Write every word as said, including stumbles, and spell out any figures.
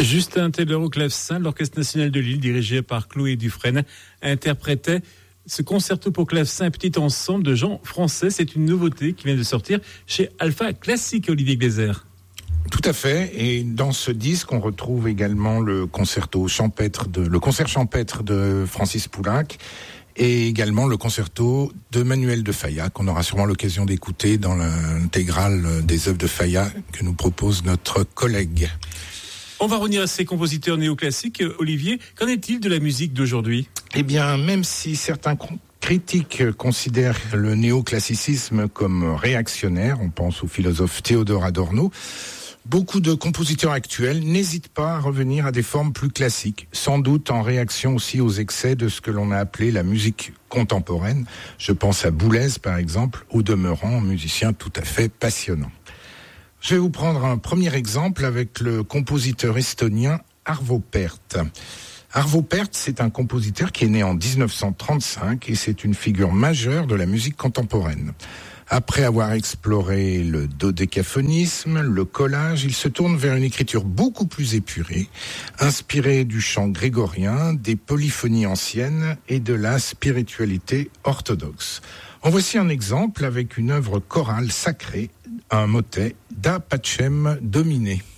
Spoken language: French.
Justin Taylor au clavecin, l'Orchestre national de Lille, dirigé par Chloé Dufresne, interprétait ce concerto pour clavecin, petit ensemble de gens français. C'est une nouveauté qui vient de sortir chez Alpha Classique, Olivier Gleiser. Tout à fait. Et dans ce disque, on retrouve également le concerto champêtre de, le concert champêtre de Francis Poulenc et également le concerto de Manuel de Falla, qu'on aura sûrement l'occasion d'écouter dans l'intégrale des œuvres de Falla que nous propose notre collègue. On va revenir à ces compositeurs néoclassiques. Olivier, qu'en est-il de la musique d'aujourd'hui ? Eh bien, même si certains critiques considèrent le néoclassicisme comme réactionnaire, on pense au philosophe Théodore Adorno, beaucoup de compositeurs actuels n'hésitent pas à revenir à des formes plus classiques, sans doute en réaction aussi aux excès de ce que l'on a appelé la musique contemporaine. Je pense à Boulez, par exemple, au demeurant musicien tout à fait passionnant. Je vais vous prendre un premier exemple avec le compositeur estonien Arvo Pärt. Arvo Pärt, c'est un compositeur qui est né en dix-neuf cent trente-cinq et c'est une figure majeure de la musique contemporaine. Après avoir exploré le dodécaphonisme, le collage, il se tourne vers une écriture beaucoup plus épurée, inspirée du chant grégorien, des polyphonies anciennes et de la spiritualité orthodoxe. En voici un exemple avec une œuvre chorale sacrée, un motet Da Pacem Domine.